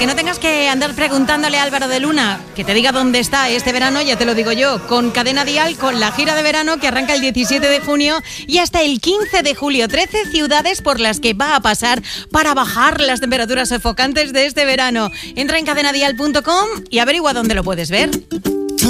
que no tengas que andar preguntándole a Álvaro de Luna que te diga dónde está este verano, ya te lo digo yo, con Cadena Dial, con la gira de verano que arranca el 17 de junio y hasta el 15 de julio. 13 ciudades por las que va a pasar para bajar las temperaturas sofocantes de este verano. Entra en cadenadial.com y averigua dónde lo puedes ver.